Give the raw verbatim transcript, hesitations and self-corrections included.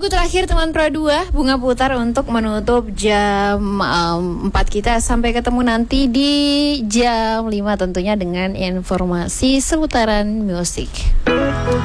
lagu terakhir teman Pro dua, Bunga Putar, untuk menutup jam um, empat kita. Sampai ketemu nanti di jam lima tentunya dengan informasi seputaran musik.